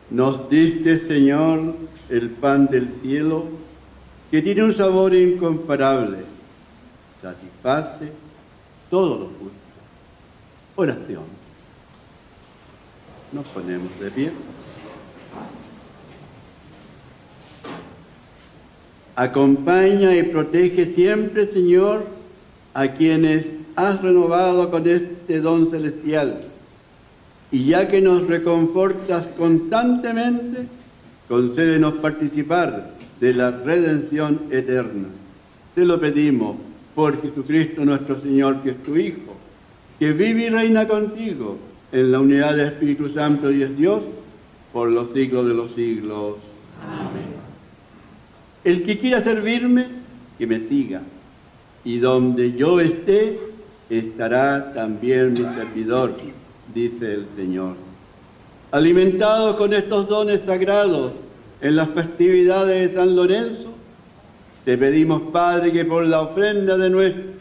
Nos diste, Señor, el pan del cielo, que tiene un sabor incomparable. Satisface todos los gustos. Oración. Nos ponemos de pie. Acompaña y protege siempre, Señor, a quienes has renovado con este don celestial. Y ya que nos reconfortas constantemente, concédenos participar de la redención eterna. Te lo pedimos por Jesucristo nuestro Señor, que es tu Hijo, que vive y reina contigo en la unidad del Espíritu Santo y es Dios por los siglos de los siglos. Amén. El que quiera servirme, que me siga, y donde yo esté, estará también mi servidor, dice el Señor. Alimentados con estos dones sagrados en las festividades de San Lorenzo, te pedimos, Padre, que por la ofrenda de nuestro